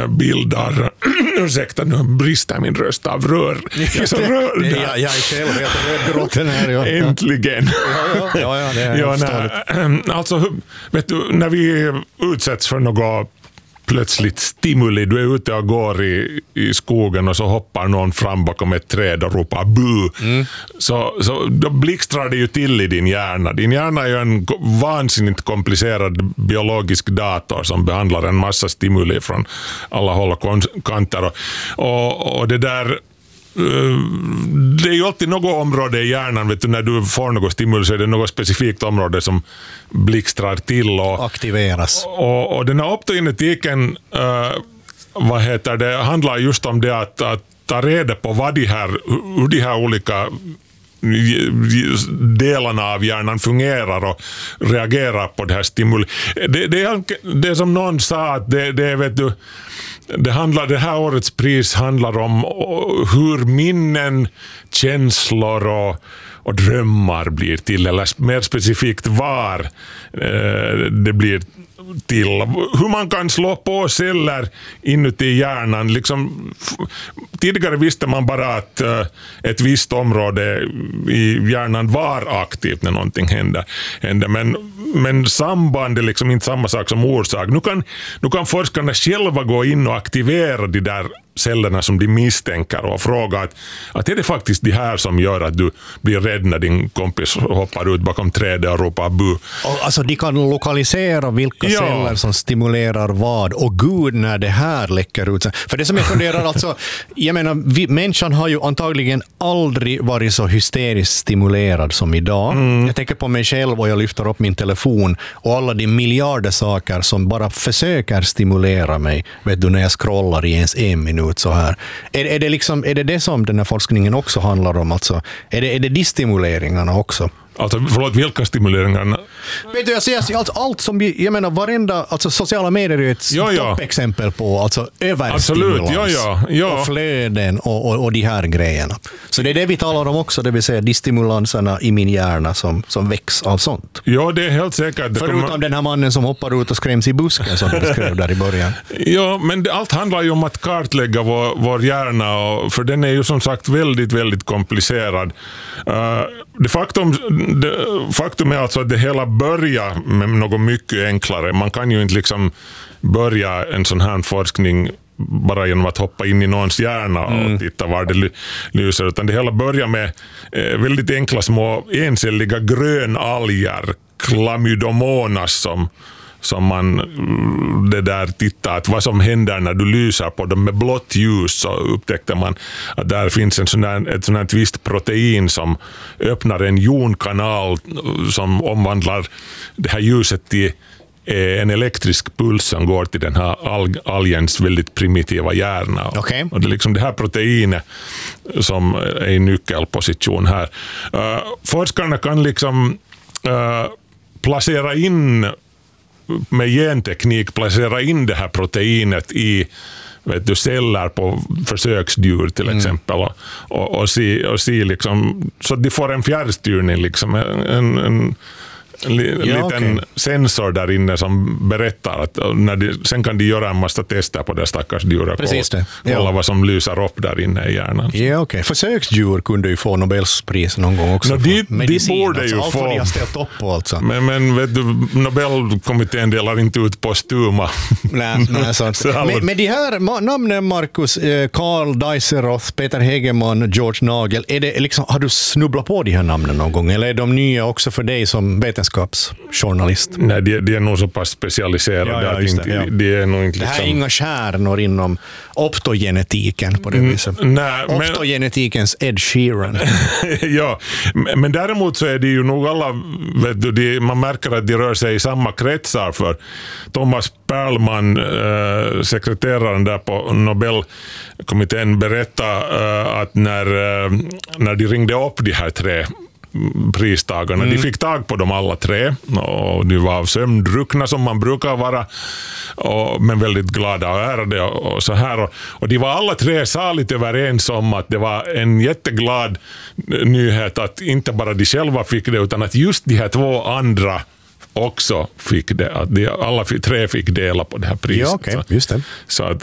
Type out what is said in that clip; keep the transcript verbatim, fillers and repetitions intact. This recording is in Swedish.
bildar, ursäkta nu brister min röst av rör. Jag, så rör det, jag, jag är själv helt rödgråten här. Ja. Äntligen. Ja, ja, ja, ja, det är ja, när, alltså, vet du, när vi utsätts för något plötsligt stimuli, du är ute och går i, i skogen och så hoppar någon fram bakom ett träd och ropar bu. Mm. Så, så då blixtrar det ju till i din hjärna. Din hjärna är ju en vansinnigt komplicerad biologisk dator som behandlar en massa stimuli från alla håll och kanter. Och, och, och det där det är ju alltid något område i hjärnan, vet du, när du får något stimuli så är det något specifikt område som blixtrar till och aktiveras. Och, och den här optogenetiken uh, vad heter det, handlar just om det att, att ta reda på vad de här, hur de här olika delarna av hjärnan fungerar och reagerar på det här stimuli. Det, det, är, det är som någon sa att det, det vet du, det, handlar, det här årets pris handlar om hur minnen, känslor och, och drömmar blir till, eller mer specifikt var eh, det blir till. Hur man kan slå på celler inuti hjärnan. Liksom, tidigare visste man bara att uh, ett visst område i hjärnan var aktivt när någonting hände. hände. Men, men samband är liksom inte samma sak som orsak. Nu kan, nu kan forskarna själva gå in och aktivera de där cellerna som de misstänker och fråga att, att är det faktiskt det här som gör att du blir rädd när din kompis hoppar ut bakom trädet och ropar bu. Och alltså de kan lokalisera vilka ja. celler som stimulerar vad, och gud när det här läcker ut. För det som jag funderar, alltså, jag menar, vi, människan har ju antagligen aldrig varit så hysteriskt stimulerad som idag. Mm. Jag tänker på mig själv och jag lyfter upp min telefon och alla de miljarder saker som bara försöker stimulera mig, vet du, när jag scrollar i ens en minut så här. Är, är, det liksom, är det det som den här forskningen också handlar om? Alltså, är det, är det de stimuleringarna också? Alltså, förlåt, vilka stimuleringarna? Vet du, jag ser alltså allt som vi, jag menar, varenda, alltså sociala medier är ett ja, ja. toppexempel på alltså överstimulans ja, ja, ja. och flöden och, och, och de här grejerna. Så det är det vi talar om också, det vill säga de stimulanserna i min hjärna som, som väcks av sånt. Ja, det är helt säkert. Förutom kommer... den här mannen som hoppar ut och skräms i busken som du skrev där i början. Ja, men det, allt handlar ju om att kartlägga vår, vår hjärna, och, för den är ju som sagt väldigt, väldigt komplicerad. Uh, det faktum Det, faktum är alltså att det hela börjar med något mycket enklare. Man kan ju inte liksom börja en sån här forskning bara genom att hoppa in i någons hjärna och titta var det lyser, utan det hela börjar med eh, väldigt enkla små encelliga grönalger, chlamydomonas, som som man det där tittar att vad som händer när du lyser på dem med blått ljus, så upptäckte man att där finns en sån där, ett sånt här visst protein som öppnar en jonkanal som omvandlar det här ljuset till en elektrisk puls som går till den här alg, algens väldigt primitiva hjärna. Okay. Och det är liksom det här proteinet som är i nyckelposition här. Uh, forskarna kan liksom uh, placera in med genteknik placera in det här proteinet i, vet du, celler på försöksdjur till exempel, mm. och, och, se, och se liksom, så de får en fjärrstyrning, liksom, en, en li, ja, liten okay. sensor där inne som berättar att när de, sen kan de göra en massa tester på det stackars djuret och kolla, kolla vad som lyser upp där inne i hjärnan. Ja, okej. Okay. Försöksdjur kunde ju få Nobelpris någon gång också. No, de, medicin, de borde alltså, ju allt få. Allt de har ställt upp på alltså. Men, men vet du, Nobelkommittén delar inte ut postuma. Nej, nej, sant. men, men de här namnen, Markus, Carl Deiseroth, Peter Hegemann, George Nagel, är det liksom, har du snubblat på de här namnen någon gång? Eller är de nya också för dig som vetenskapsjournalist? Nej, de, de är nog så pass specialiserade. Ja, ja, inte, det, ja. De är nog inte det här liksom... är inga kärnor inom optogenetiken på det viset. Nej, men... Optogenetikens Ed Sheeran. Ja, men däremot så är det ju nog alla, vet du, de, man märker att de rör sig i samma kretsar, för Thomas Perlman, eh, sekreteraren där på Nobelkommittén, berättade eh, att när, eh, när de ringde upp de här tre pristagarna, mm. de fick tag på dem alla tre, och de var sömndruckna som man brukar vara, och, men väldigt glada och ärade och, och så här, och, och de var alla tre saligt överens om att det var en jätteglad nyhet att inte bara de själva fick det, utan att just de här två andra också fick det, att de, alla tre fick dela på det här priset. Ja, okay. Just det. Så att